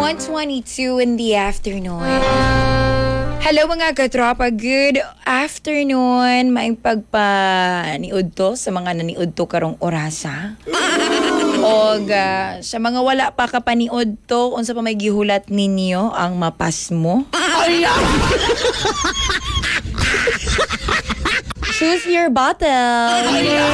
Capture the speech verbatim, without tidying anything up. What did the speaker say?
one twenty-two in the afternoon. Hello mga katropa, good afternoon. May pagpaniud to sa mga naniud to karong orasa. O uh, sa mga wala pa kapaniud to, unsa pa may gihulat ninyo ang mapas mo? Choose your bottle.